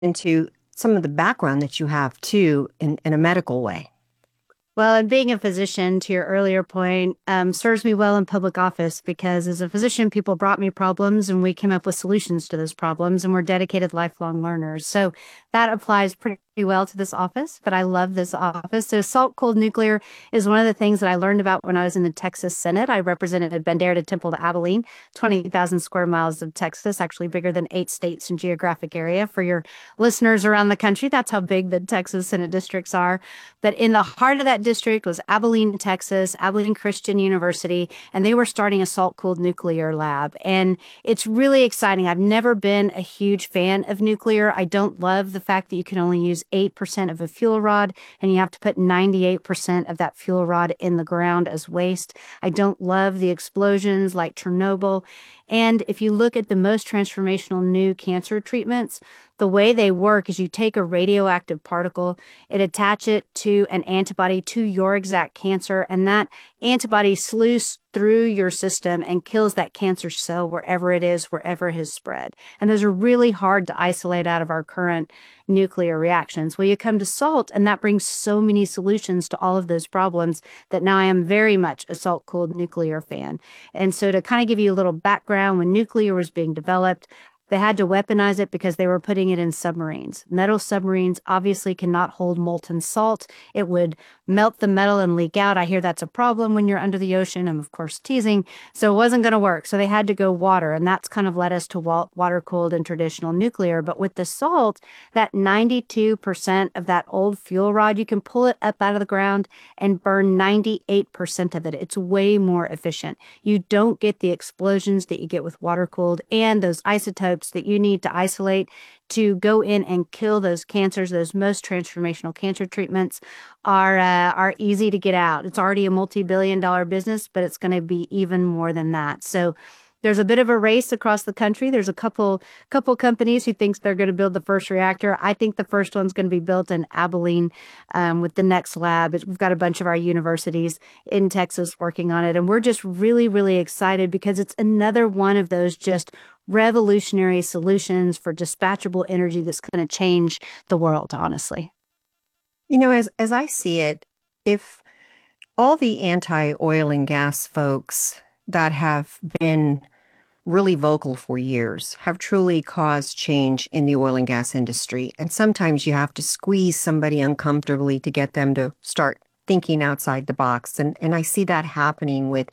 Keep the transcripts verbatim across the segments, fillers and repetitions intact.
into some of the background that you have too in, in a medical way. Well, and being a physician, to your earlier point, um, serves me well in public office because as a physician, people brought me problems and we came up with solutions to those problems, and we're dedicated lifelong learners. So that applies pretty well to this office, but I love this office. So salt cooled nuclear is one of the things that I learned about when I was in the Texas Senate. I represented Bandera to Temple to Abilene, twenty thousand square miles of Texas, actually bigger than eight states in geographic area. For your listeners around the country, that's how big the Texas Senate districts are. But in the heart of that district was Abilene, Texas, Abilene Christian University, and they were starting a salt cooled nuclear lab. And it's really exciting. I've never been a huge fan of nuclear. I don't love the fact that you can only use eight percent of a fuel rod and you have to put ninety-eight percent of that fuel rod in the ground as waste. I don't love the explosions like Chernobyl. And if you look at the most transformational new cancer treatments, the way they work is you take a radioactive particle, it attach it to an antibody to your exact cancer, and that antibody slews through your system and kills that cancer cell wherever it is, wherever it has spread. And those are really hard to isolate out of our current nuclear reactions. Well, you come to salt, and that brings so many solutions to all of those problems that now I am very much a salt cooled nuclear fan. And so, to kind of give you a little background, when nuclear was being developed, they had to weaponize it because they were putting it in submarines. Metal submarines obviously cannot hold molten salt. It would melt the metal and leak out. I hear that's a problem when you're under the ocean. I'm, of course, teasing. So it wasn't going to work. So they had to go water. And that's kind of led us to water cooled and traditional nuclear. But with the salt, that ninety-two percent of that old fuel rod, you can pull it up out of the ground and burn ninety-eight percent of it. It's way more efficient. You don't get the explosions that you get with water cooled and those isotopes that you need to isolate to go in and kill those cancers. Those most transformational cancer treatments are uh, are easy to get out. It's already a multi-billion dollar business, but it's going to be even more than that. So there's a bit of a race across the country. There's a couple couple companies who thinks they're going to build the first reactor. I think the first one's going to be built in Abilene um, with the next lab. We've got a bunch of our universities in Texas working on it, and we're just really, really excited because it's another one of those just revolutionary solutions for dispatchable energy that's going to change the world, honestly. You know, as as I see it, if all the anti-oil and gas folks that have been really vocal for years have truly caused change in the oil and gas industry, and sometimes you have to squeeze somebody uncomfortably to get them to start thinking outside the box. And and I see that happening with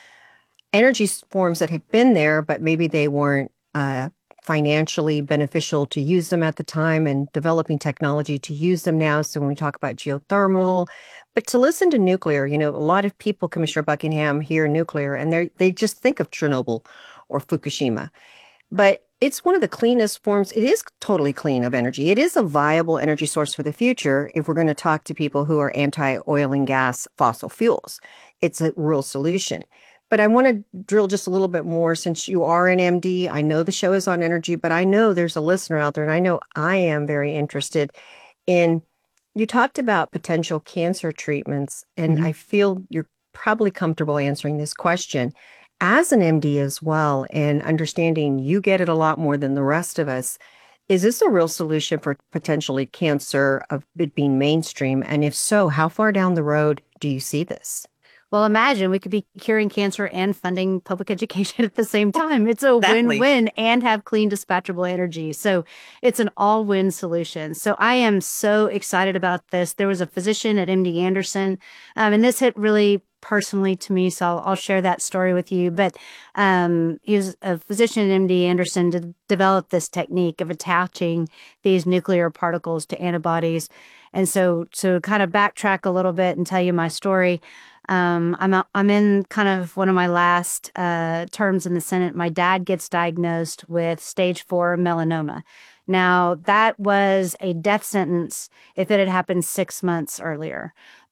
energy forms that have been there, but maybe they weren't uh, financially beneficial to use them at the time, and developing technology to use them now. So when we talk about geothermal, but to listen to nuclear, you know, a lot of people, Commissioner Buckingham, hear nuclear and they they just think of Chernobyl or Fukushima. But it's one of the cleanest forms. It is totally clean of energy. It is a viable energy source for the future if we're going to talk to people who are anti-oil and gas fossil fuels. It's a real solution. But I want to drill just a little bit more since you are an M D. I know the show is on energy, but I know there's a listener out there, and I know I am very interested in. You talked about potential cancer treatments, and Mhm. I feel you're probably comfortable answering this question. As an M D as well, and understanding you get it a lot more than the rest of us, is this a real solution for potentially cancer of it being mainstream? And if so, how far down the road do you see this? Well, imagine we could be curing cancer and funding public education at the same time. It's a Exactly. win-win and have clean dispatchable energy. So it's an all-win solution. So I am so excited about this. There was a physician at M D Anderson, um, and this hit really personally to me. So I'll, I'll share that story with you. But um, he was a physician at M D Anderson to develop this technique of attaching these nuclear particles to antibodies. And so to kind of backtrack a little bit and tell you my story, um, I'm i I'm in kind of one of my last uh, terms in the Senate. My dad gets diagnosed with stage four melanoma. Now, that was a death sentence if it had happened six months earlier.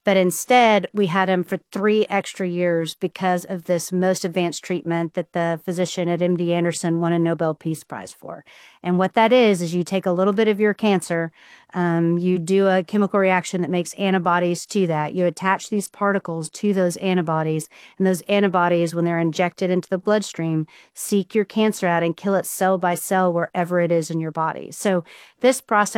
But instead, we had him for three extra years because of this most advanced treatment that the physician at M D Anderson won a Nobel Peace Prize for. And what that is, is you take a little bit of your cancer, um, you do a chemical reaction that makes antibodies to that. You attach these particles to those antibodies, and those antibodies, when they're injected into the bloodstream, seek your cancer out and kill it cell by cell wherever it is in your body. So this process